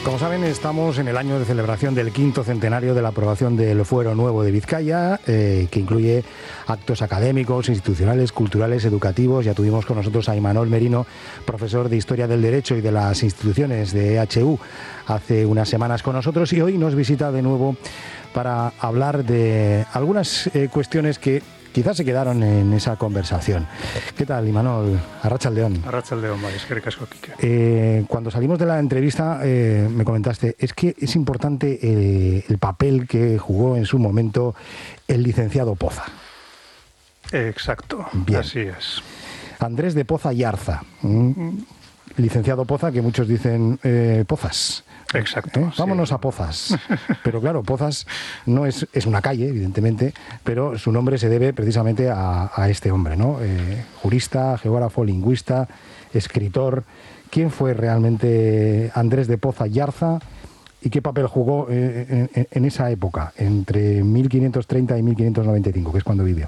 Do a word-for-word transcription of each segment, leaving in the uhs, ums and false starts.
Como saben, estamos en el año de celebración del quinto centenario de la aprobación del Fuero Nuevo de Vizcaya, eh, que incluye actos académicos, institucionales, culturales, educativos. Ya tuvimos con nosotros a Imanol Merino, profesor de Historia del Derecho y de las Instituciones de E H U, hace unas semanas con nosotros, y hoy nos visita de nuevo para hablar de algunas eh, cuestiones que quizás se quedaron en esa conversación. ¿Qué tal, Imanol? Arratsaldeon. Arratsaldeon, bai, eskerrik asko, Kike. Eh, cuando salimos de la entrevista eh, me comentaste, es que es importante eh, el papel que jugó en su momento el licenciado Poza. Exacto, Bien. Así es. Andrés de Poza y Arza. ¿Mm? Licenciado Poza, que muchos dicen eh, Pozas. Exacto. ¿Eh? Vámonos sí. a Pozas. Pero claro, Pozas no es, es una calle, evidentemente, pero su nombre se debe precisamente a, a este hombre, ¿no? Eh, jurista, geógrafo, lingüista, escritor. ¿Quién fue realmente Andrés de Poza y Arza y qué papel jugó eh, en, en esa época, entre mil quinientos treinta y mil quinientos noventa y cinco, que es cuando vivió?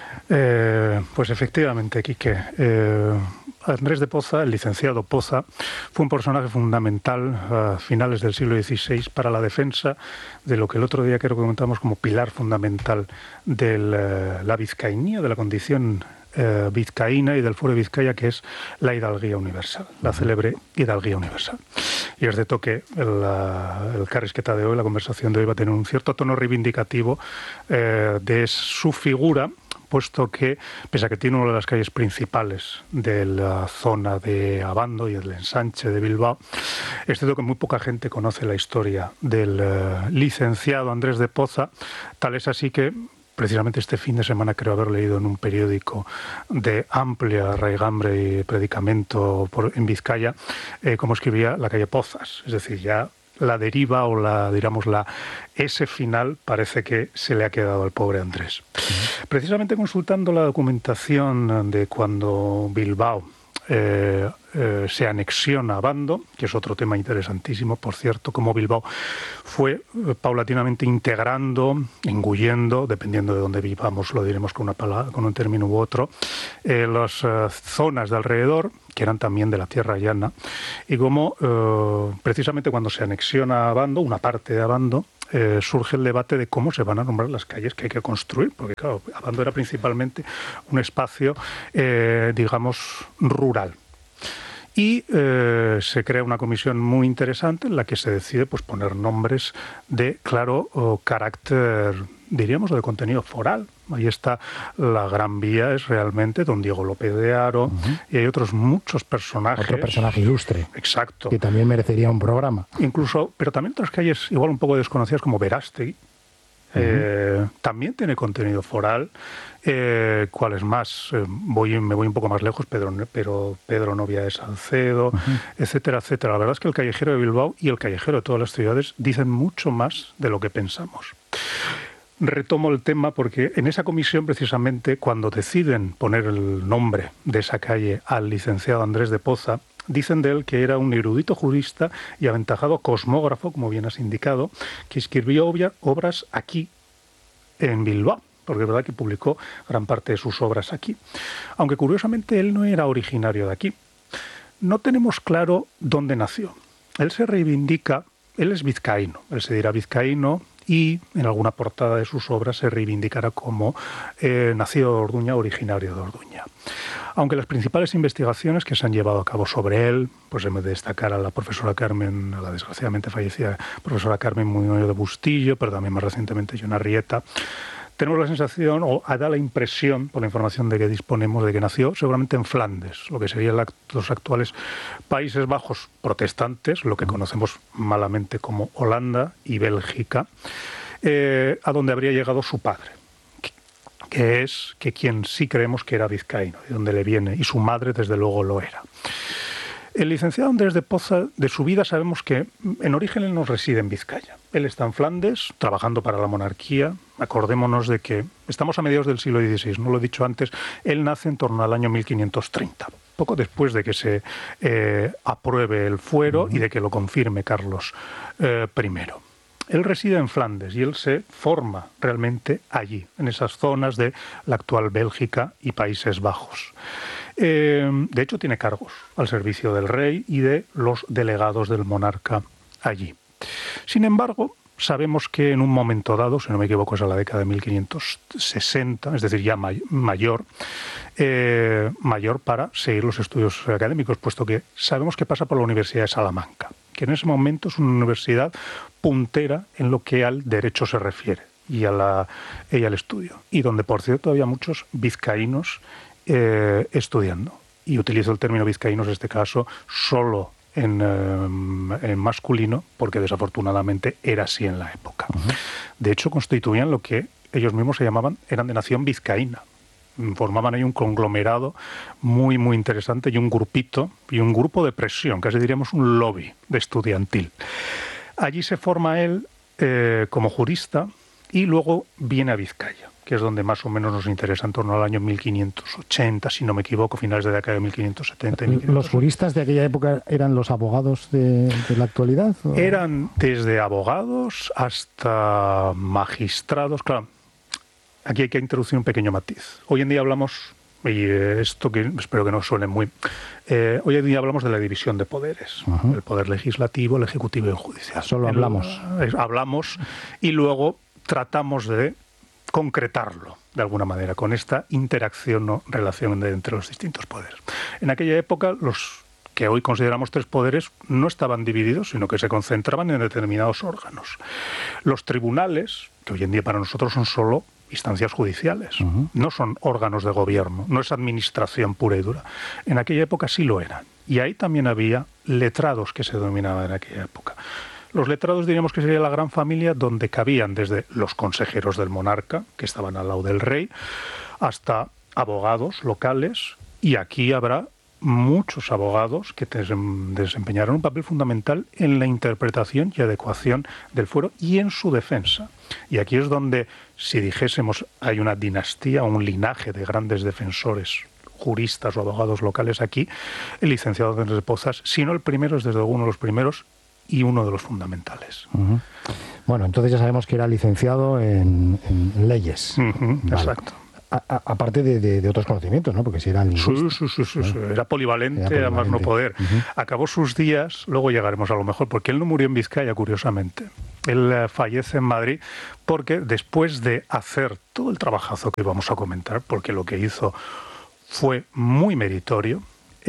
Eh, pues efectivamente, Quique. Eh, Andrés de Poza, el licenciado Poza, fue un personaje fundamental a finales del siglo dieciséis para la defensa de lo que el otro día creo que comentamos como pilar fundamental de la, la vizcainía, de la condición eh, vizcaína y del Fuero de Vizcaya, que es la hidalguía universal, la célebre hidalguía universal. Y es de toque el, el carrisqueta de hoy, la conversación de hoy va a tener un cierto tono reivindicativo eh, de su figura, puesto que, pese a que tiene una de las calles principales de la zona de Abando y el ensanche de Bilbao, es cierto que muy poca gente conoce la historia del uh, licenciado Andrés de Poza. Tal es así que precisamente este fin de semana creo haber leído en un periódico de amplia raigambre y predicamento por, en Vizcaya, eh, cómo escribía la calle Pozas, es decir, ya la deriva o la, digamos, la S final parece que se le ha quedado al pobre Andrés. Uh-huh. Precisamente consultando la documentación de cuando Bilbao eh, eh, se anexiona a Abando, que es otro tema interesantísimo, por cierto, cómo Bilbao fue eh, paulatinamente integrando, engullendo, dependiendo de dónde vivamos, lo diremos con, una palabra, con un término u otro, eh, las eh, zonas de alrededor, que eran también de la tierra llana, y como eh, precisamente cuando se anexiona a Abando, una parte de Abando, eh, surge el debate de cómo se van a nombrar las calles que hay que construir, porque claro, Abando era principalmente un espacio, eh, digamos, rural. Y eh, se crea una comisión muy interesante en la que se decide pues, poner nombres de claro oh, carácter, diríamos, de contenido foral. Ahí está la Gran Vía, es realmente don Diego López de Haro, uh-huh. y hay otros muchos personajes. Otro personaje ilustre. Exacto. Que también merecería un programa. Incluso, pero también otras calles igual un poco desconocidas como Verástegui. Uh-huh. Eh, también tiene contenido foral. Eh, ¿Cuál es más? Eh, voy, me voy un poco más lejos, Pedro, pero Pedro Novia de Salcedo, uh-huh. etcétera, etcétera. La verdad es que el callejero de Bilbao y el callejero de todas las ciudades dicen mucho más de lo que pensamos. Retomo el tema porque en esa comisión, precisamente, cuando deciden poner el nombre de esa calle al licenciado Andrés de Poza, dicen de él que era un erudito jurista y aventajado cosmógrafo, como bien has indicado, que escribió obras aquí, en Bilbao, porque es verdad que publicó gran parte de sus obras aquí. Aunque curiosamente él no era originario de aquí. No tenemos claro dónde nació. Él se reivindica, él es vizcaíno, él se dirá vizcaíno, y en alguna portada de sus obras se reivindicará como eh, nacido de Orduña, originario de Orduña. Aunque las principales investigaciones que se han llevado a cabo sobre él, pues en vez de destacar a la profesora Carmen, a la desgraciadamente fallecida profesora Carmen Muñoz de Bustillo, pero también más recientemente Joan Arrieta, tenemos la sensación, o da la impresión, por la información de que disponemos, de que nació seguramente en Flandes, lo que serían los actuales Países Bajos protestantes, lo que conocemos malamente como Holanda y Bélgica, eh, a donde habría llegado su padre, que es que quien sí creemos que era vizcaíno, de donde le viene, y su madre desde luego lo era. El licenciado Andrés de Poza, de su vida sabemos que en origen él no reside en Vizcaya. Él está en Flandes, trabajando para la monarquía. Acordémonos de que estamos a mediados del siglo dieciséis, no lo he dicho antes, él nace en torno al año mil quinientos treinta, poco después de que se eh, apruebe el fuero y de que lo confirme Carlos eh, primero. Él reside en Flandes y él se forma realmente allí, en esas zonas de la actual Bélgica y Países Bajos. Eh, de hecho, tiene cargos al servicio del rey y de los delegados del monarca allí. Sin embargo, sabemos que en un momento dado, si no me equivoco es a la década de mil quinientos sesenta, es decir, ya may- mayor, eh, mayor para seguir los estudios académicos, puesto que sabemos que pasa por la Universidad de Salamanca, que en ese momento es una universidad puntera en lo que al derecho se refiere y, a la, y al estudio, y donde, por cierto, había muchos vizcaínos eh, estudiando. Y utilizo el término vizcaínos en este caso solo En, eh, en masculino, porque desafortunadamente era así en la época. Uh-huh. De hecho, constituían lo que ellos mismos se llamaban, eran de nación vizcaína. Formaban ahí un conglomerado muy, muy interesante y un grupito, y un grupo de presión, casi diríamos un lobby de estudiantil. Allí se forma él eh, como jurista y luego viene a Vizcaya, que es donde más o menos nos interesa, en torno al año mil quinientos ochenta, si no me equivoco, finales de la década de mil quinientos setenta. Y mil quinientos ochenta. ¿Los juristas de aquella época eran los abogados de, de la actualidad? ¿O? Eran desde abogados hasta magistrados. Claro, aquí hay que introducir un pequeño matiz. Hoy en día hablamos, y esto que espero que no suene muy... Eh, hoy en día hablamos de la división de poderes, uh-huh. el poder legislativo, el ejecutivo y el judicial. Solo hablamos. El, hablamos y luego tratamos de concretarlo de alguna manera con esta interacción o relación de, entre los distintos poderes. En aquella época los que hoy consideramos tres poderes no estaban divididos, sino que se concentraban en determinados órganos. Los tribunales, que hoy en día para nosotros son solo instancias judiciales, uh-huh. no son órganos de gobierno, no es administración pura y dura. En aquella época sí lo eran. Y ahí también había letrados que se denominaban en aquella época. Los letrados diríamos que sería la gran familia donde cabían desde los consejeros del monarca, que estaban al lado del rey, hasta abogados locales, y aquí habrá muchos abogados que desempeñaron un papel fundamental en la interpretación y adecuación del fuero y en su defensa. Y aquí es donde, si dijésemos, hay una dinastía, un linaje de grandes defensores, juristas o abogados locales aquí, el licenciado Andrés de Pozas, si no el primero, es desde luego uno de los primeros y uno de los fundamentales. Uh-huh. Bueno, entonces ya sabemos que era licenciado en, en leyes. Uh-huh, vale. Exacto. A, a, aparte de, de, de otros conocimientos, ¿no? Porque si era lingüista. Sí, sí, sí, sí, sí. Era polivalente, era además no poder. Uh-huh. Acabó sus días, luego llegaremos a lo mejor, porque él no murió en Vizcaya, curiosamente. Él eh, fallece en Madrid porque después de hacer todo el trabajazo que vamos a comentar, porque lo que hizo fue muy meritorio,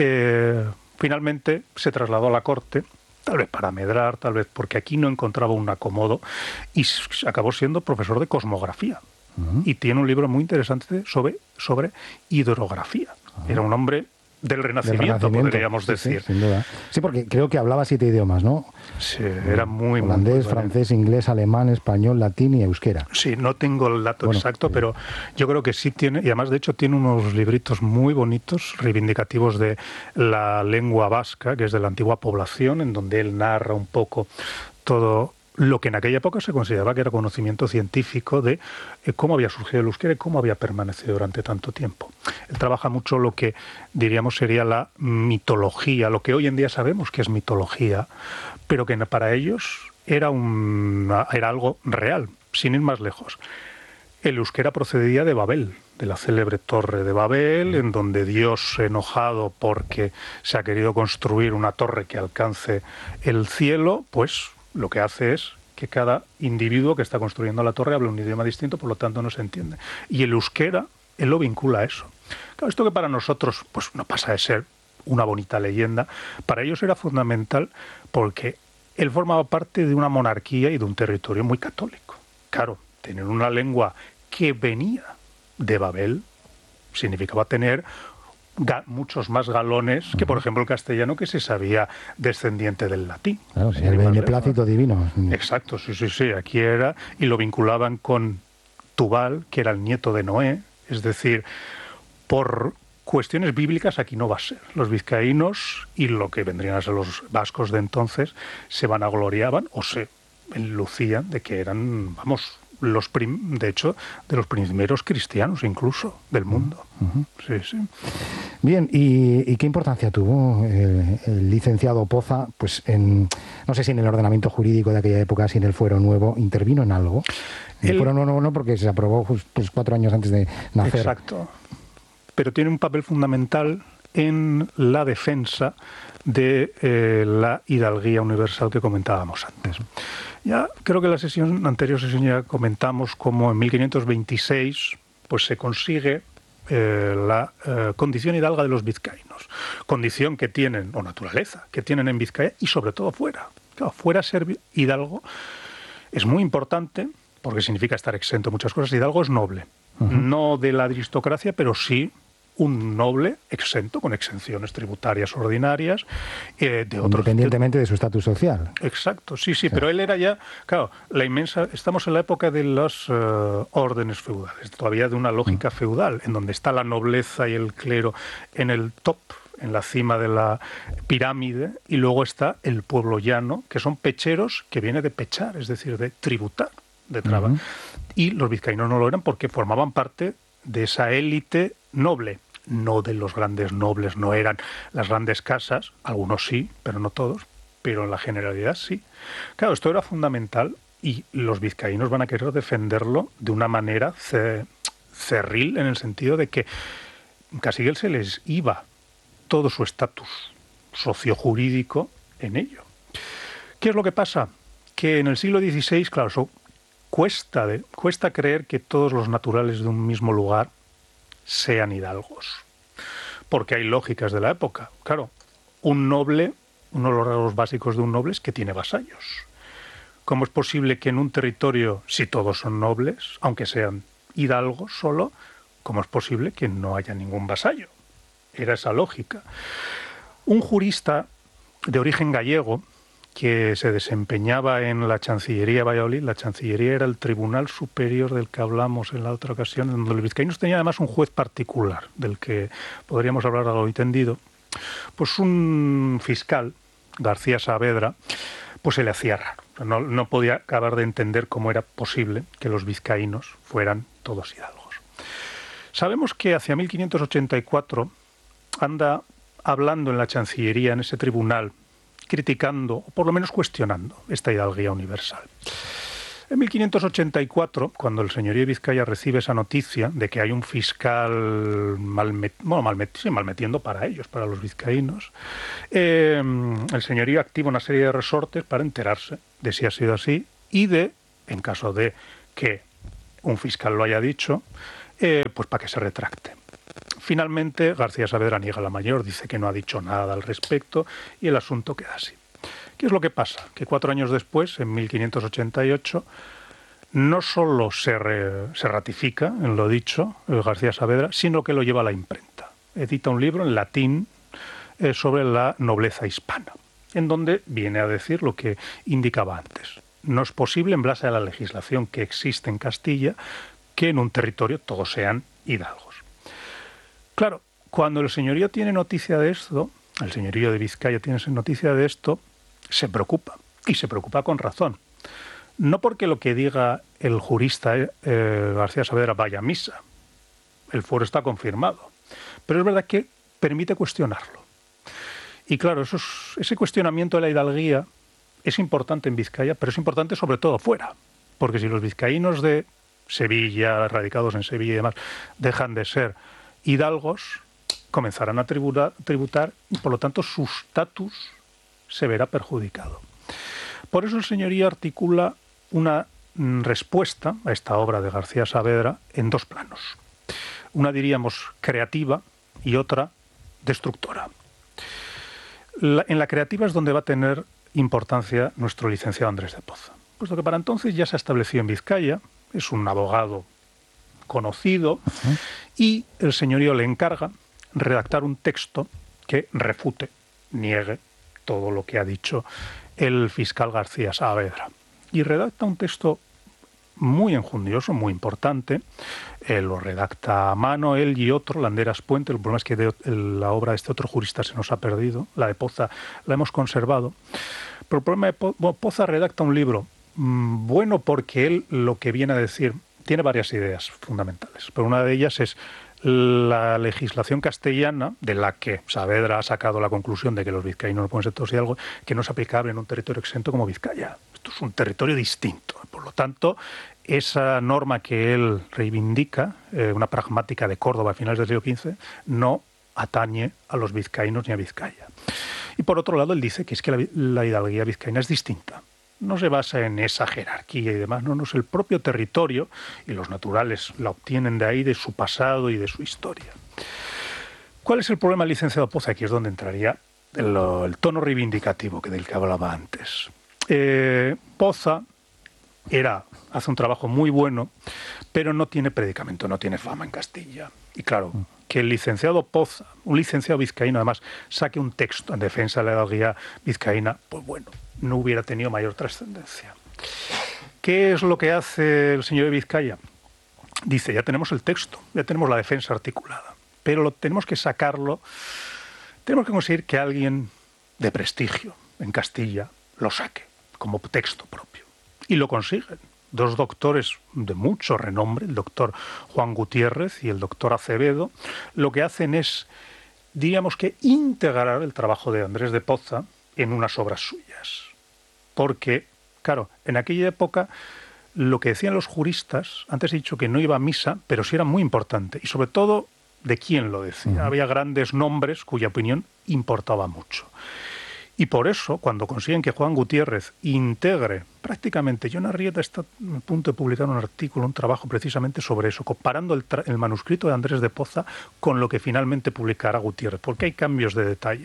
eh, finalmente se trasladó a la corte, tal vez para medrar, tal vez porque aquí no encontraba un acomodo, y acabó siendo profesor de cosmografía. Uh-huh. Y tiene un libro muy interesante sobre, sobre hidrografía. Uh-huh. Era un hombre del Renacimiento, del Renacimiento. podríamos sí, decir. Sí, sin duda. Sí, porque creo que hablaba siete idiomas, ¿no? Sí, era muy... Holandés, muy francés, inglés, alemán, español, latín y euskera. Sí, no tengo el dato bueno, exacto, sí. pero yo creo que sí tiene, y además de hecho tiene unos libritos muy bonitos, reivindicativos de la lengua vasca, que es de la antigua población, en donde él narra un poco todo lo que en aquella época se consideraba que era conocimiento científico de eh, cómo había surgido el euskera y cómo había permanecido durante tanto tiempo. Él trabaja mucho lo que diríamos sería la mitología, lo que hoy en día sabemos que es mitología, pero que para ellos era, un, era algo real, sin ir más lejos. El euskera procedía de Babel, de la célebre torre de Babel, en donde Dios, enojado porque se ha querido construir una torre que alcance el cielo, pues lo que hace es que cada individuo que está construyendo la torre habla un idioma distinto, por lo tanto no se entiende. Y el euskera, él lo vincula a eso. Claro, esto que para nosotros pues no pasa de ser una bonita leyenda, para ellos era fundamental porque él formaba parte de una monarquía y de un territorio muy católico. Claro, tener una lengua que venía de Babel significaba tener Ga- muchos más galones que, por ejemplo, el castellano, que se sabía descendiente del latín. Claro, sí, el beneplácito divino. Exacto, sí, sí, sí, aquí era, y lo vinculaban con Tubal, que era el nieto de Noé, es decir, por cuestiones bíblicas aquí no va a ser. Los vizcaínos y lo que vendrían a ser los vascos de entonces se vanagloriaban o se enlucían de que eran, vamos, los prim- de hecho, de los primeros cristianos incluso del mundo. Uh-huh. Sí, sí. Bien, ¿y, y qué importancia tuvo el, el licenciado Poza? Pues en, no sé si en el ordenamiento jurídico de aquella época, si en el fuero nuevo, ¿intervino en algo? En el, el fuero nuevo no, porque se aprobó pues, cuatro años antes de nacer. Exacto. Pero tiene un papel fundamental en la defensa de eh, la hidalguía universal que comentábamos antes. Ya creo que en la sesión anterior sesión ya comentamos cómo en mil quinientos veintiséis pues se consigue eh, la eh, condición hidalga de los vizcaínos, condición que tienen, o naturaleza, que tienen en Vizcaya y sobre todo fuera. Claro, fuera ser hidalgo es muy importante porque significa estar exento de muchas cosas. Hidalgo es noble, uh-huh. no de la aristocracia, pero sí un noble exento, con exenciones tributarias ordinarias, eh, de otros... Independientemente de su estatus social. Exacto, sí, sí, sí, pero él era ya, claro, la inmensa... Estamos en la época de las uh, órdenes feudales, todavía de una lógica mm. feudal, en donde está la nobleza y el clero en el top, en la cima de la pirámide, y luego está el pueblo llano, que son pecheros, que viene de pechar, es decir, de tributar, de trabajar. Uh-huh. Y los vizcaínos no lo eran porque formaban parte de esa élite noble, no de los grandes nobles, no eran las grandes casas, algunos sí, pero no todos, pero en la generalidad sí. Claro, esto era fundamental y los vizcaínos van a querer defenderlo de una manera cerril, en el sentido de que casi él se les iba todo su estatus sociojurídico en ello. ¿Qué es lo que pasa? Que en el siglo dieciséis, claro, eso cuesta, de, cuesta creer que todos los naturales de un mismo lugar sean hidalgos, porque hay lógicas de la época. Claro, un noble, uno de los rasgos básicos de un noble es que tiene vasallos. ¿Cómo es posible que en un territorio, si todos son nobles, aunque sean hidalgos solo, cómo es posible que no haya ningún vasallo? Era esa lógica. Un jurista de origen gallego que se desempeñaba en la Chancillería de Valladolid. La Chancillería era el Tribunal Superior del que hablamos en la otra ocasión, en donde los vizcaínos tenían además un juez particular, del que podríamos hablar a lo entendido. Pues un fiscal, García Saavedra, pues se le hacía raro. No, no podía acabar de entender cómo era posible que los vizcaínos fueran todos hidalgos. Sabemos que hacia mil quinientos ochenta y cuatro anda hablando en la Chancillería, en ese tribunal, criticando, o por lo menos cuestionando, esta hidalguía universal. En mil quinientos ochenta y cuatro, cuando el señorío de Vizcaya recibe esa noticia de que hay un fiscal malmet, bueno, malmet, sí, malmetiendo para ellos, para los vizcaínos, eh, el señorío activa una serie de resortes para enterarse de si ha sido así y de, en caso de que un fiscal lo haya dicho, eh, pues para que se retracte. Finalmente, García Saavedra niega la mayor, dice que no ha dicho nada al respecto y el asunto queda así. ¿Qué es lo que pasa? Que cuatro años después, en mil quinientos ochenta y ocho, no solo se, re, se ratifica en lo dicho García Saavedra, sino que lo lleva a la imprenta. Edita un libro en latín eh, sobre la nobleza hispana, en donde viene a decir lo que indicaba antes. No es posible, en base a la legislación que existe en Castilla, que en un territorio todos sean hidalgos. Claro, cuando el señorío tiene noticia de esto, el señorío de Vizcaya tiene noticia de esto, se preocupa, y se preocupa con razón. No porque lo que diga el jurista eh, García Saavedra vaya a misa, el fuero está confirmado, pero es verdad que permite cuestionarlo. Y claro, eso es, ese cuestionamiento de la hidalguía es importante en Vizcaya, pero es importante sobre todo fuera, porque si los vizcaínos de Sevilla, radicados en Sevilla y demás, dejan de ser hidalgos, comenzarán a tributar, tributar y por lo tanto su estatus se verá perjudicado. Por eso el señorío articula una respuesta a esta obra de García Saavedra en dos planos. Una, diríamos, creativa y otra destructora. La, en la creativa es donde va a tener importancia nuestro licenciado Andrés de Poza, puesto que para entonces ya se ha establecido en Vizcaya, es un abogado conocido, uh-huh. y el señorío le encarga redactar un texto que refute, niegue todo lo que ha dicho el fiscal García Saavedra. Y redacta un texto muy enjundioso, muy importante. Eh, lo redacta a mano él y otro, Landeras Puente. El problema es que de, la obra de este otro jurista se nos ha perdido. La de Poza la hemos conservado. Pero el problema de Po- bueno, Poza redacta un libro mmm, bueno porque él lo que viene a decir tiene varias ideas fundamentales. Pero una de ellas es la legislación castellana, de la que Saavedra ha sacado la conclusión de que los vizcaínos no pueden ser todos hidalgos, que no es aplicable en un territorio exento como Vizcaya. Esto es un territorio distinto. Por lo tanto, esa norma que él reivindica, eh, una pragmática de Córdoba a finales del siglo quince, no atañe a los vizcaínos ni a Vizcaya. Y por otro lado, él dice que es que la, la hidalguía vizcaína es distinta. No se basa en esa jerarquía y demás, no, no es el propio territorio, y los naturales la obtienen de ahí, de su pasado y de su historia. ¿Cuál es el problema del licenciado Poza? Aquí es donde entraría el, el tono reivindicativo que del que hablaba antes. Eh, Poza era, hace un trabajo muy bueno, pero no tiene predicamento, no tiene fama en Castilla. Y claro, que el licenciado Poza, un licenciado vizcaíno además, saque un texto en defensa de la hidalguía vizcaína, pues bueno, no hubiera tenido mayor trascendencia. ¿Qué es lo que hace el señor de Vizcaya? Dice, ya tenemos el texto, ya tenemos la defensa articulada, pero lo, tenemos que sacarlo, tenemos que conseguir que alguien de prestigio en Castilla lo saque como texto propio. Y lo consiguen. Dos doctores de mucho renombre, el doctor Juan Gutiérrez y el doctor Acevedo, lo que hacen es, diríamos que, integrar el trabajo de Andrés de Poza en unas obras suyas. Porque, claro, en aquella época lo que decían los juristas, antes he dicho que no iba a misa, pero sí era muy importante, y sobre todo de quién lo decía. Uh-huh. Había grandes nombres cuya opinión importaba mucho. Y por eso, cuando consiguen que Juan Gutiérrez integre prácticamente, John Arrieta está a punto de publicar un artículo, un trabajo precisamente sobre eso, comparando el, el manuscrito de Andrés de Poza con lo que finalmente publicará Gutiérrez, porque hay cambios de detalle.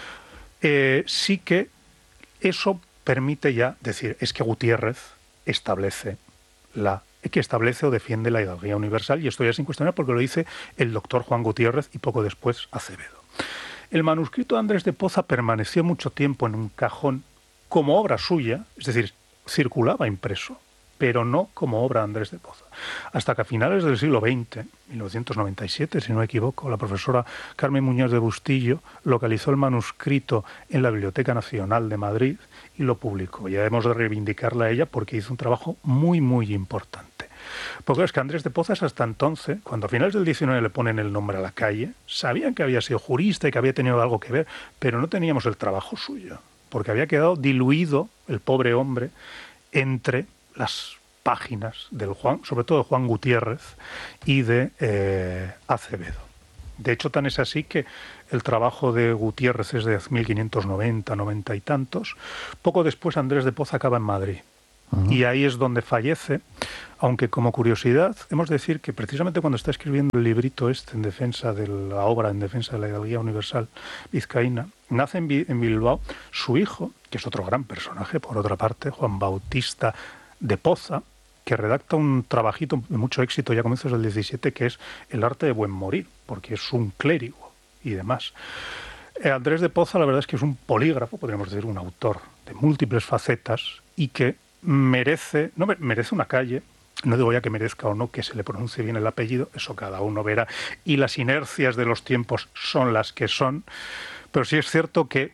Eh, sí que eso permite ya decir, es que Gutiérrez establece la que establece o defiende la hidalguía universal, y esto ya es incuestionable porque lo dice el doctor Juan Gutiérrez y poco después Acevedo. El manuscrito de Andrés de Poza permaneció mucho tiempo en un cajón como obra suya, es decir, circulaba impreso, pero no como obra de Andrés de Poza. Hasta que a finales del siglo veinte, mil novecientos noventa y siete, si no me equivoco, la profesora Carmen Muñoz de Bustillo localizó el manuscrito en la Biblioteca Nacional de Madrid y lo publicó. Ya hemos de reivindicarla a ella porque hizo un trabajo muy, muy importante. Porque es que Andrés de Poza hasta entonces, cuando a finales del diecinueve le ponen el nombre a la calle, sabían que había sido jurista y que había tenido algo que ver, pero no teníamos el trabajo suyo, porque había quedado diluido el pobre hombre entre las páginas del Juan, sobre todo de Juan Gutiérrez y de eh, Acevedo. De hecho, tan es así que el trabajo de Gutiérrez es de mil quinientos noventa, noventa y tantos. Poco después Andrés de Poza acaba en Madrid. Uh-huh. Y ahí es donde fallece, aunque como curiosidad, hemos de decir que precisamente cuando está escribiendo el librito este en defensa de la obra, en defensa de la hidalguía universal vizcaína, nace en, en Bilbao su hijo, que es otro gran personaje, por otra parte, Juan Bautista de Poza, que redacta un trabajito de mucho éxito ya a comienzos del diecisiete, que es El arte de buen morir, porque es un clérigo y demás. Eh, Andrés de Poza, la verdad es que es un polígrafo, podríamos decir un autor de múltiples facetas, y que merece, no merece una calle. No digo ya que merezca o no que se le pronuncie bien el apellido, eso cada uno verá, y las inercias de los tiempos son las que son, pero sí es cierto que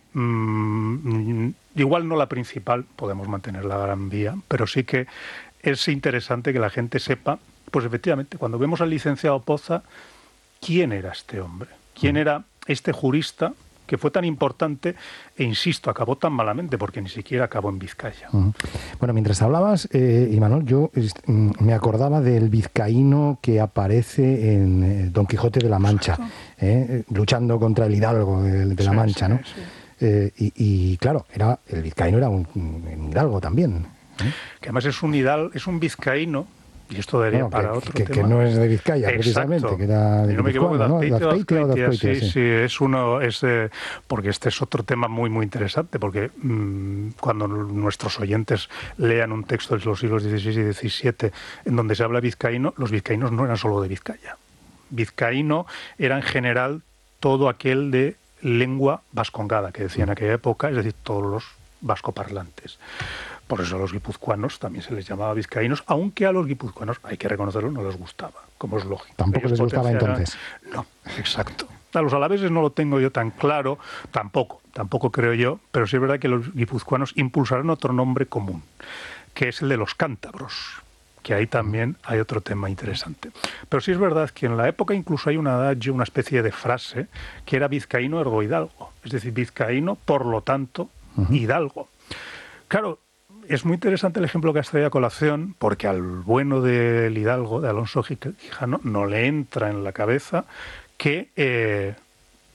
mmm, igual no la principal, podemos mantener la Gran Vía, pero sí que es interesante que la gente sepa, pues efectivamente, cuando vemos al licenciado Poza, ¿quién era este hombre? ¿Quién era este jurista que fue tan importante e, insisto, acabó tan malamente porque ni siquiera acabó en Vizcaya? Uh-huh. Bueno, mientras hablabas, eh, Imanol, yo eh, me acordaba del vizcaíno que aparece en eh, Don Quijote de la Mancha, eh, luchando contra el hidalgo de, de la sí, Mancha, sí, ¿no? Sí. Eh, y, y claro, era el vizcaíno era un, un hidalgo también, ¿eh? Que además es un hidalgo, es un vizcaíno. Y esto daría bueno, para que, otro que, tema. Que no es de Vizcaya, exacto, precisamente, que era de no me equivoco, ¿no? de Azpeitia, o de Azpeitia, sí, sí, sí, es uno, es, eh, porque este es otro tema muy, muy interesante, porque mmm, cuando nuestros oyentes lean un texto de los siglos dieciséis y diecisiete en donde se habla vizcaíno, los vizcaínos no eran solo de Vizcaya. Vizcaíno era en general todo aquel de lengua vascongada, que decía en aquella época, es decir, todos los vascoparlantes. Por eso a los guipuzcoanos también se les llamaba vizcaínos, aunque a los guipuzcoanos, hay que reconocerlo, no les gustaba, como es lógico. Tampoco les gustaba entonces. No, exacto. A los alaveses no lo tengo yo tan claro, tampoco, tampoco creo yo, pero sí es verdad que los guipuzcoanos impulsaron otro nombre común, que es el de los cántabros, que ahí también hay otro tema interesante. Pero sí es verdad que en la época incluso hay un adagio, una especie de frase, que era vizcaíno ergo hidalgo, es decir, vizcaíno, por lo tanto, uh-huh. hidalgo. Claro, es muy interesante el ejemplo que has traído a colación, porque al bueno del hidalgo, de Alonso Quijano, no le entra en la cabeza que eh,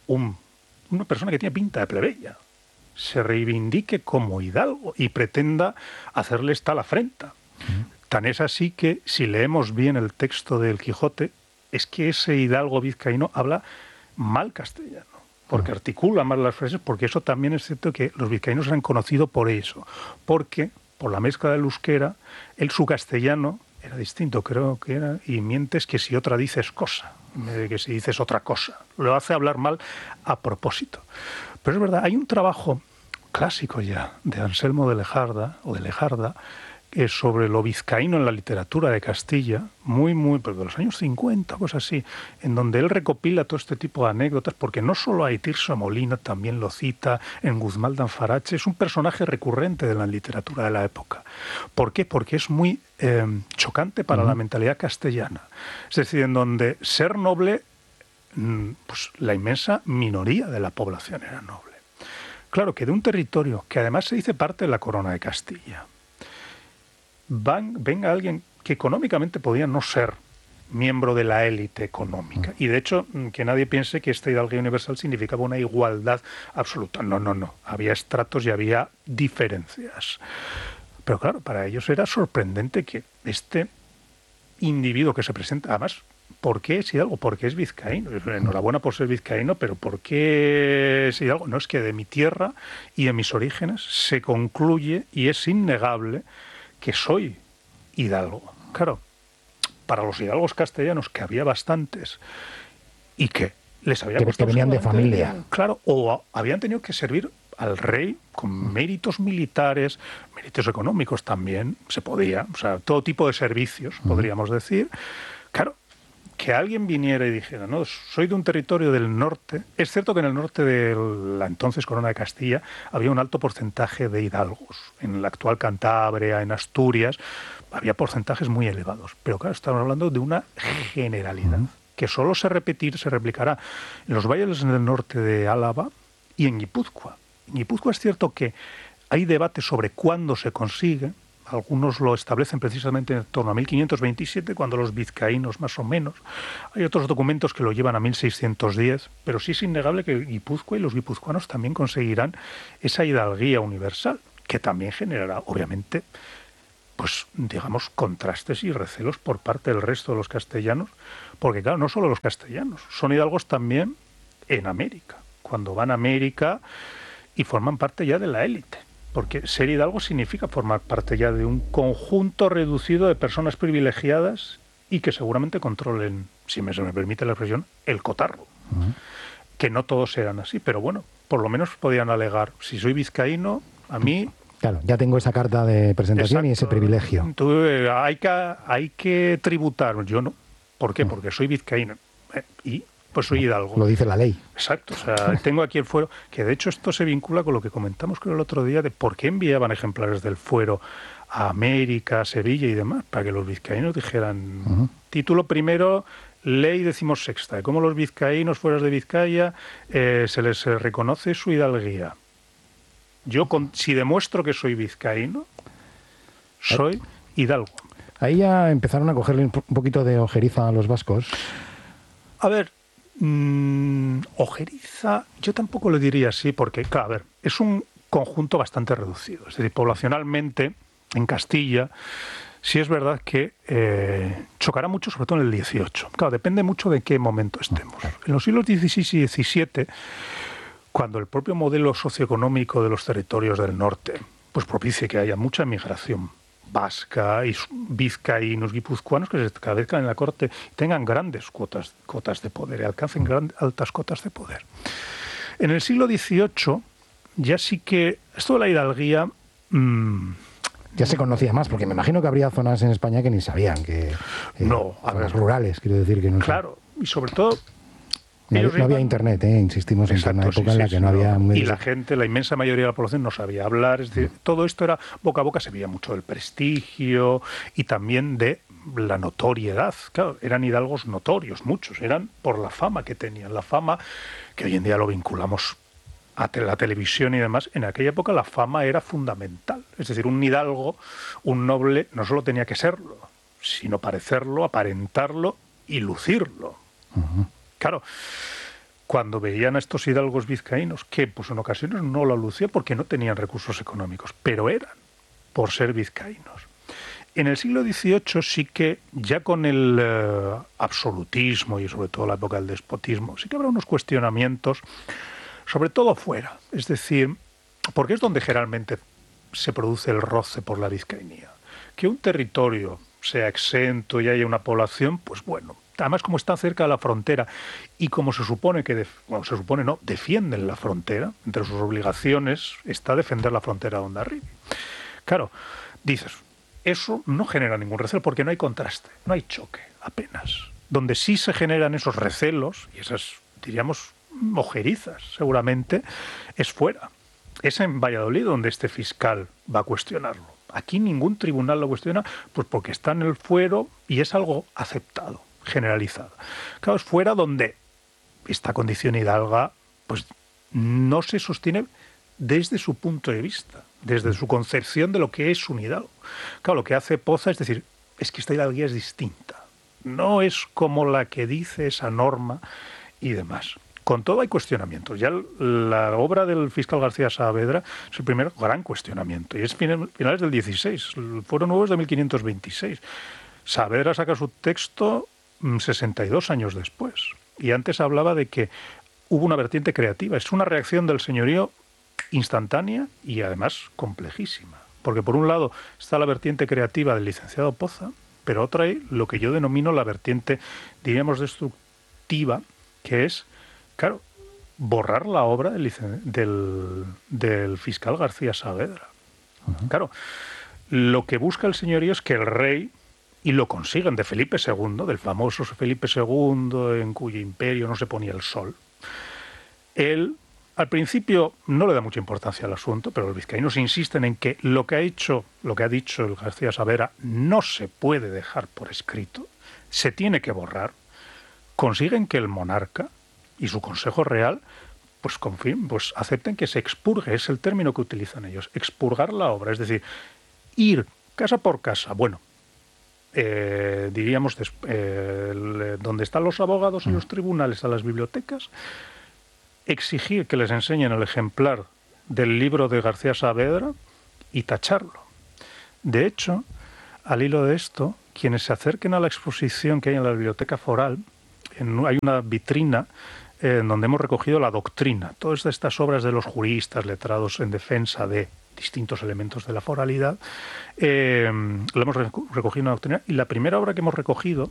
un, una persona que tiene pinta de plebeya se reivindique como hidalgo y pretenda hacerle esta afrenta. Uh-huh. Tan es así que, si leemos bien el texto del Quijote, es que ese hidalgo vizcaíno habla mal castellano, porque uh-huh. articula mal las frases, porque eso también es cierto que los vizcaínos eran conocidos por eso, porque por la mezcla del euskera, el su castellano era distinto, creo que era, y mientes que si otra dices cosa, que si dices otra cosa, lo hace hablar mal a propósito. Pero es verdad, hay un trabajo clásico ya de Anselmo de Lejarda, o de Lejarda, que es sobre lo vizcaíno en la literatura de Castilla, muy, muy, pues de los años cincuenta, cosas así, en donde él recopila todo este tipo de anécdotas, porque no solo hay Tirso Molina, también lo cita en Guzmán de Anfarache, es un personaje recurrente de la literatura de la época. ¿Por qué? Porque es muy eh, chocante para uh-huh. la mentalidad castellana. Es decir, en donde ser noble, pues la inmensa minoría de la población era noble. Claro que de un territorio que además se dice parte de la corona de Castilla, Van, venga alguien que económicamente podía no ser miembro de la élite económica. Y de hecho, que nadie piense que esta hidalguía universal significaba una igualdad absoluta. No, no, no. Había estratos y había diferencias. Pero claro, para ellos era sorprendente que este individuo que se presenta, además, ¿por qué es hidalgo? Porque es vizcaíno. Enhorabuena por ser vizcaíno, pero ¿por qué es hidalgo? No, es que de mi tierra y de mis orígenes se concluye, y es innegable, que soy hidalgo. Claro, para los hidalgos castellanos, que había bastantes, y que les había que, costado... Que venían de familia. Claro, o habían tenido que servir al rey con méritos militares, méritos económicos también, se podía, o sea, todo tipo de servicios, uh-huh. podríamos decir. Claro, que alguien viniera y dijera, no, soy de un territorio del norte. Es cierto que en el norte de la entonces Corona de Castilla había un alto porcentaje de hidalgos. En la actual Cantabria, en Asturias, había porcentajes muy elevados. Pero claro, estamos hablando de una generalidad uh-huh. que solo se repetir, se replicará en los valles del norte de Álava y en Guipúzcoa. En Guipúzcoa es cierto que hay debate sobre cuándo se consigue. Algunos lo establecen precisamente en torno a mil quinientos veintisiete, cuando los vizcaínos más o menos. Hay otros documentos que lo llevan a mil seiscientos diez, pero sí es innegable que Guipúzcoa y los guipuzcoanos también conseguirán esa hidalguía universal, que también generará, obviamente, pues digamos, contrastes y recelos por parte del resto de los castellanos, porque claro, no solo los castellanos, son hidalgos también en América, cuando van a América y forman parte ya de la élite. Porque ser hidalgo significa formar parte ya de un conjunto reducido de personas privilegiadas y que seguramente controlen, si me, se me permite la expresión, el cotarro. Uh-huh. Que no todos eran así, pero bueno, por lo menos podían alegar, si soy vizcaíno, a mí... Claro, ya tengo esa carta de presentación. Exacto. Y ese privilegio. Tú, eh, hay, que, hay que tributar, yo no. ¿Por qué? Uh-huh. Porque soy vizcaíno. Eh, y... pues soy hidalgo. Lo dice la ley. Exacto. O sea, tengo aquí el fuero, que de hecho esto se vincula con lo que comentamos creo el otro día de por qué enviaban ejemplares del fuero a América, a Sevilla y demás, para que los vizcaínos dijeran, uh-huh. título primero, ley decimosexta, de cómo los vizcaínos fuera de Vizcaya eh, se les eh, reconoce su hidalguía. Yo, con, si demuestro que soy vizcaíno, soy hidalgo. Ahí ya empezaron a cogerle un poquito de ojeriza a los vascos. A ver, mmm, ojeriza, yo tampoco lo diría así, porque, claro, a ver, es un conjunto bastante reducido. Es decir, poblacionalmente, en Castilla, sí es verdad que eh, chocará mucho, sobre todo en el dieciocho. Claro, depende mucho de qué momento estemos. En los siglos dieciséis y diecisiete, cuando el propio modelo socioeconómico de los territorios del norte pues propicie que haya mucha migración vasca y vizcaínos, guipuzcoanos, que se establezcan en la corte y tengan grandes cuotas, cuotas de poder, y alcancen gran, altas cotas de poder. En el siglo dieciocho ya sí que esto de la hidalguía... Mmm, ya se conocía más, porque me imagino que habría zonas en España que ni sabían, que eh, no, a zonas ver, rurales, quiero decir que no. Claro, y sobre todo... No, no había iban... internet, eh, insistimos, en una época sí, en la sí, que no sí, había... Muy... Y la gente, la inmensa mayoría de la población no sabía hablar, es decir, mm. todo esto era boca a boca, se veía mucho del prestigio y también de la notoriedad. Claro, eran hidalgos notorios, muchos, eran por la fama que tenían, la fama que hoy en día lo vinculamos a la televisión y demás. En aquella época la fama era fundamental, es decir, un hidalgo, un noble, no solo tenía que serlo, sino parecerlo, aparentarlo y lucirlo. Uh-huh. Claro, cuando veían a estos hidalgos vizcaínos, que pues en ocasiones no lo lucían porque no tenían recursos económicos, pero eran por ser vizcaínos. En el siglo dieciocho sí que, ya con el eh, absolutismo y sobre todo la época del despotismo, sí que habrá unos cuestionamientos, sobre todo fuera, es decir, porque es donde generalmente se produce el roce por la vizcainía. Que un territorio sea exento y haya una población, pues bueno, además como está cerca de la frontera y como se supone que, def- bueno, se supone no, defienden la frontera, entre sus obligaciones está defender la frontera de Hondarribia. Claro, dices, eso no genera ningún recelo porque no hay contraste, no hay choque apenas. Donde sí se generan esos recelos y esas, diríamos, ojerizas seguramente, es fuera. Es en Valladolid donde este fiscal va a cuestionarlo. Aquí ningún tribunal lo cuestiona, pues porque está en el fuero y es algo aceptado, generalizado. Claro, es fuera donde esta condición hidalga pues no se sostiene desde su punto de vista, desde su concepción de lo que es un hidalgo. Claro, lo que hace Poza es decir, es que esta hidalguía es distinta, no es como la que dice esa norma y demás. Con todo hay cuestionamientos. Ya la obra del fiscal García Saavedra es el primer gran cuestionamiento, y es finales del dieciséis, el Fuero Nuevo es de mil quinientos veintiséis. Saavedra saca su texto sesenta y dos años después, y antes hablaba de que hubo una vertiente creativa, es una reacción del señorío instantánea y además complejísima. Porque por un lado está la vertiente creativa del licenciado Poza, pero otra hay lo que yo denomino la vertiente, diríamos, destructiva, que es, claro, borrar la obra del, del, del fiscal García Saavedra. Uh-huh. Claro, lo que busca el señorío es que el rey, y lo consiguen de Felipe segundo, del famoso Felipe segundo, en cuyo imperio no se ponía el sol, él al principio no le da mucha importancia al asunto, pero los vizcaínos insisten en que lo que ha hecho, lo que ha dicho el García Saavedra no se puede dejar por escrito, se tiene que borrar. Consiguen que el monarca y su Consejo Real pues, confirmen, pues acepten que se expurgue, es el término que utilizan ellos, expurgar la obra, es decir, ir casa por casa, bueno, eh, diríamos, eh, donde están los abogados y los tribunales, a las bibliotecas, exigir que les enseñen el ejemplar del libro de García Saavedra y tacharlo. De hecho, al hilo de esto, quienes se acerquen a la exposición que hay en la Biblioteca Foral, en, hay una vitrina eh, en donde hemos recogido la doctrina, todas estas obras de los juristas letrados en defensa de distintos elementos de la foralidad, eh, lo hemos recogido en una doctrina, y la primera obra que hemos recogido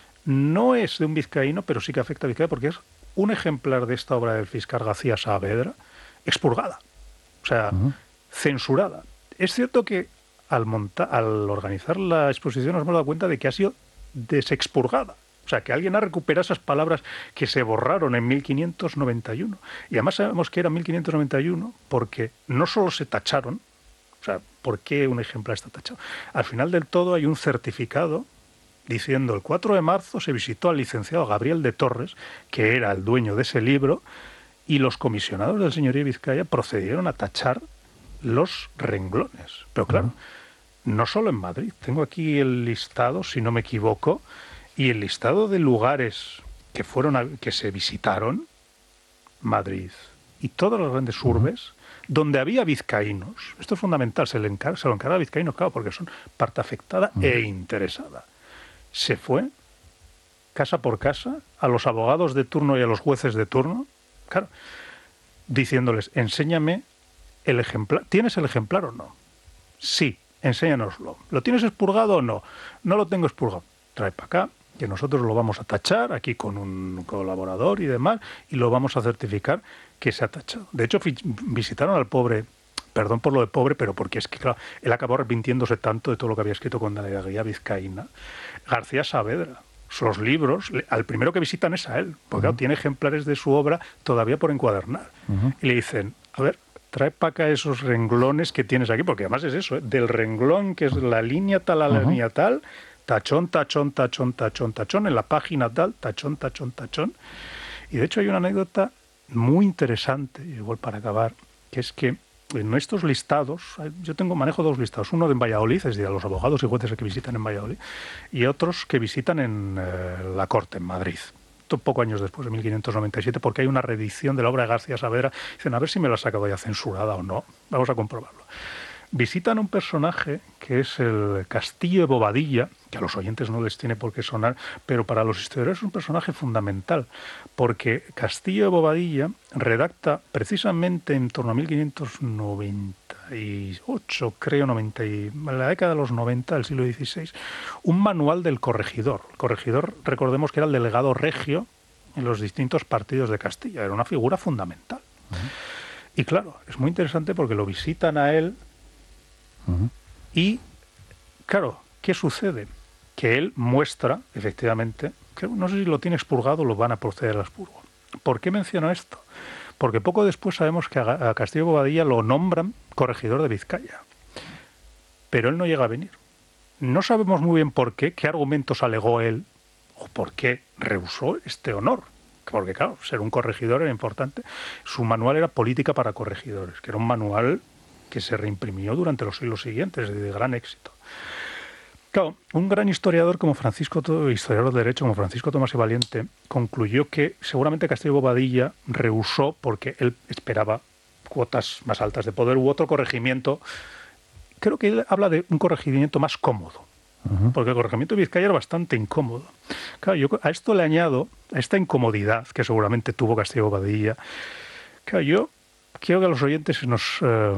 no es de un vizcaíno, pero sí que afecta a Vizcaya porque es un ejemplar de esta obra del fiscal García Saavedra expurgada, o sea, uh-huh. censurada. Es cierto que al, monta- al organizar la exposición nos hemos dado cuenta de que ha sido desexpurgada, o sea, que alguien ha recuperado esas palabras que se borraron en mil quinientos noventa y uno. Y además sabemos que era mil quinientos noventa y uno porque no solo se tacharon, o sea, ¿por qué un ejemplar está tachado? Al final del todo hay un certificado diciendo el cuatro de marzo se visitó al licenciado Gabriel de Torres, que era el dueño de ese libro, y los comisionados del señorío de Vizcaya procedieron a tachar los renglones. Pero claro, uh-huh. no solo en Madrid. Tengo aquí el listado, si no me equivoco, y el listado de lugares que fueron a, que se visitaron, Madrid y todas las grandes urbes, uh-huh. donde había vizcaínos. Esto es fundamental, se, le encar- se lo encarga a vizcaínos, claro, porque son parte afectada uh-huh. e interesada. Se fue casa por casa a los abogados de turno y a los jueces de turno, claro, diciéndoles, enséñame el ejemplar. ¿Tienes el ejemplar o no? Sí, enséñanoslo. ¿Lo tienes expurgado o no? No lo tengo expurgado. Trae para acá, que nosotros lo vamos a tachar aquí con un colaborador y demás, y lo vamos a certificar que se ha tachado. De hecho, visitaron al pobre, perdón por lo de pobre, pero porque es que, claro, él acabó arrepintiéndose tanto de todo lo que había escrito con la hidalguía vizcaína. García Saavedra, los libros, al primero que visitan es a él, porque uh-huh. claro, tiene ejemplares de su obra todavía por encuadernar. Uh-huh. Y le dicen, a ver, trae para acá esos renglones que tienes aquí, porque además es eso, ¿eh? Del renglón, que es la línea tal a la uh-huh. línea tal, tachón, tachón, tachón, tachón, tachón, en la página tal, tachón, tachón, tachón. Y de hecho hay una anécdota muy interesante, igual para acabar, que es que en estos listados, yo tengo manejo dos listados, uno en Valladolid, es decir, a los abogados y jueces que visitan en Valladolid, y otros que visitan en eh, la corte, en Madrid. esto poco años después, de mil quinientos noventa y siete, porque hay una reedición de la obra de García Saavedra. Dicen, a ver si me la ha sacado ya censurada o no. Vamos a comprobarlo. Visitan un personaje que es el Castillo de Bobadilla, que a los oyentes no les tiene por qué sonar, pero para los historiadores es un personaje fundamental, porque Castillo de Bobadilla redacta precisamente en torno a mil quinientos noventa y ocho, creo, noventa y, en la década de los noventa del siglo dieciséis, un manual del corregidor. El corregidor, recordemos que era el delegado regio en los distintos partidos de Castilla, era una figura fundamental. Uh-huh. Y claro, es muy interesante porque lo visitan a él. Uh-huh. Y, claro, ¿qué sucede? Que él muestra, efectivamente, que no sé si lo tiene expurgado o lo van a proceder al expurgo. ¿Por qué menciono esto? Porque poco después sabemos que a Castillo de Bobadilla lo nombran corregidor de Vizcaya. Pero él no llega a venir. No sabemos muy bien por qué, qué argumentos alegó él o por qué rehusó este honor. Porque, claro, ser un corregidor era importante. Su manual era Política para Corregidores, que era un manual que se reimprimió durante los siglos siguientes, de gran éxito. Claro, un gran historiador como Francisco, historiador de Derecho como Francisco Tomás y Valiente, concluyó que seguramente Castillo de Bobadilla rehusó porque él esperaba cuotas más altas de poder u otro corregimiento. Creo que él habla de un corregimiento más cómodo, uh-huh. porque el corregimiento de Vizcaya era bastante incómodo. Claro, yo a esto le añado, a esta incomodidad que seguramente tuvo Castillo de Bobadilla, claro, yo quiero que a los oyentes nos... Eh,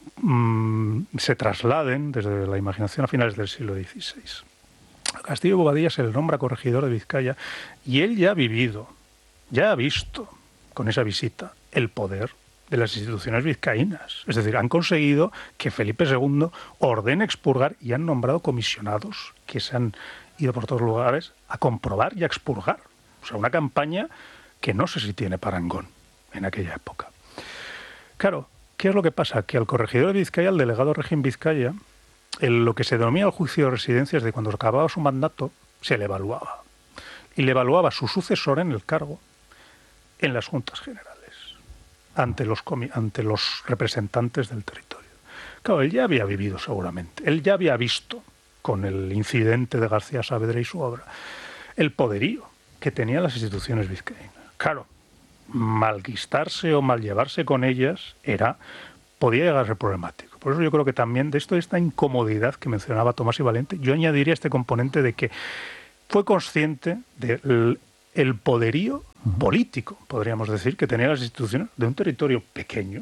se trasladen desde la imaginación a finales del siglo dieciséis. Castillo de Bobadilla se le nombra corregidor de Vizcaya y él ya ha vivido, ya ha visto con esa visita el poder de las instituciones vizcaínas. Es decir, han conseguido que Felipe segundo ordene expurgar y han nombrado comisionados que se han ido por todos lugares a comprobar y a expurgar. O sea, una campaña que no sé si tiene parangón en aquella época. Claro, ¿qué es lo que pasa? Que al corregidor de Vizcaya, al delegado regio en Vizcaya, el, lo que se denomina el juicio de residencias, de cuando acababa su mandato, se le evaluaba. Y le evaluaba su sucesor en el cargo en las juntas generales, ante los, ante los representantes del territorio. Claro, él ya había vivido seguramente, él ya había visto, con el incidente de García Saavedra y su obra, el poderío que tenían las instituciones vizcaínas. Claro, malquistarse o mal llevarse con ellas era podía llegar a ser problemático. Por eso yo creo que también de esto, de esta incomodidad que mencionaba Tomás y Valiente, yo añadiría este componente de que fue consciente del el poderío político, podríamos decir, que tenían las instituciones de un territorio pequeño,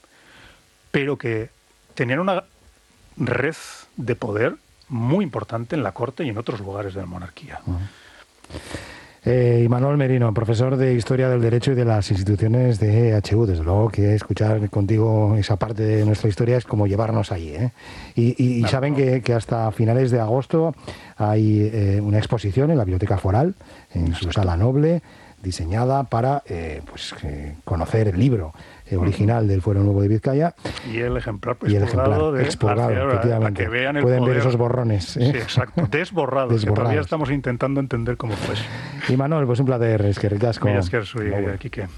pero que tenían una red de poder muy importante en la corte y en otros lugares de la monarquía. Uh-huh. Eh, Imanol Merino, profesor de Historia del Derecho y de las instituciones de E H U. Desde luego que escuchar contigo esa parte de nuestra historia es como llevarnos allí, ¿eh? Y, y, y claro, saben que, que hasta finales de agosto hay eh, una exposición en la Biblioteca Foral, en su sala noble, diseñada para pues, eh, conocer el libro eh, original del Fuero Nuevo de Vizcaya. Y el ejemplar y el ejemplar de expurgado, Arceora, efectivamente. Que vean el Pueden poder. ver esos borrones. ¿eh? Sí, exacto. Desborrados, Desborrados. Que todavía estamos intentando entender cómo fue. Imanol, pues un placer, es que ricasco. Mira, es que soy aquí que...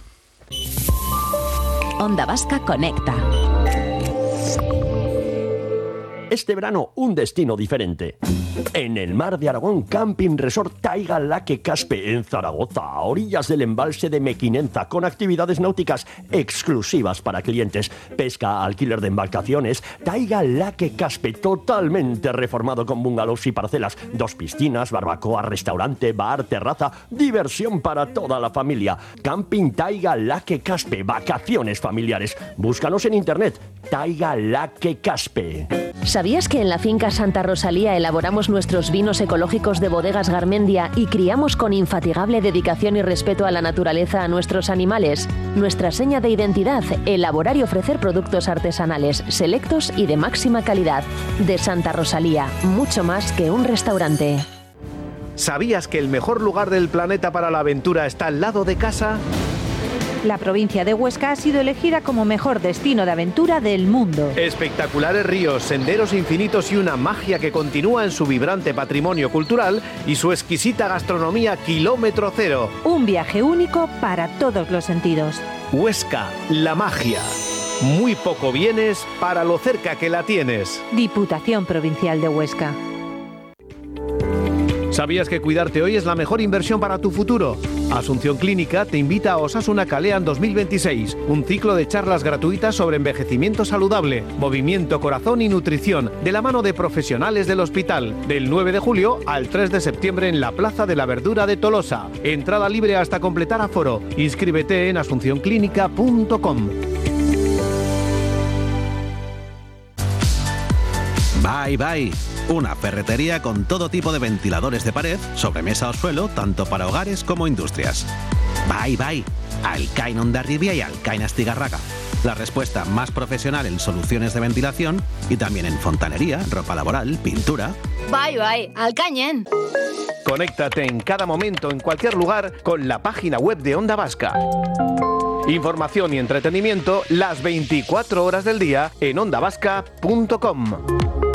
Onda Vasca Conecta. Este verano, un destino diferente. En el mar de Aragón, Camping Resort Taiga Laque Caspe, en Zaragoza, a orillas del embalse de Mequinenza, con actividades náuticas exclusivas para clientes, pesca, alquiler de embarcaciones. Taiga Laque Caspe, totalmente reformado con bungalows y parcelas, dos piscinas, barbacoa, restaurante, bar, terraza, diversión para toda la familia. Camping Taiga Laque Caspe, vacaciones familiares. Búscanos en internet, Taiga Laque Caspe. ¿Sabías que en la finca Santa Rosalía elaboramos nuestros vinos ecológicos de Bodegas Garmendia y criamos con infatigable dedicación y respeto a la naturaleza a nuestros animales? Nuestra seña de identidad, elaborar y ofrecer productos artesanales, selectos y de máxima calidad. De Santa Rosalía, mucho más que un restaurante. ¿Sabías que el mejor lugar del planeta para la aventura está al lado de casa? La provincia de Huesca ha sido elegida como mejor destino de aventura del mundo. Espectaculares ríos, senderos infinitos y una magia que continúa en su vibrante patrimonio cultural y su exquisita gastronomía kilómetro cero. Un viaje único para todos los sentidos. Huesca, la magia. Muy poco vienes para lo cerca que la tienes. Diputación Provincial de Huesca. ¿Sabías que cuidarte hoy es la mejor inversión para tu futuro? Asunción Clínica te invita a Osasuna Kalean dos mil veintiséis, un ciclo de charlas gratuitas sobre envejecimiento saludable, movimiento, corazón y nutrición, de la mano de profesionales del hospital, del nueve de julio al tres de septiembre en la Plaza de la Verdura de Tolosa. Entrada libre hasta completar aforo. Inscríbete en asunción clínica punto com. Bye Bye, una ferretería con todo tipo de ventiladores de pared, sobremesa o suelo, tanto para hogares como industrias. Bye Bye, Alcain Hondarribia y Alcain Astigarraga. La respuesta más profesional en soluciones de ventilación y también en fontanería, ropa laboral, pintura. Bye Bye, Alcañen. Conéctate en cada momento, en cualquier lugar, con la página web de Onda Vasca. Información y entretenimiento las veinticuatro horas del día en onda vasca punto com.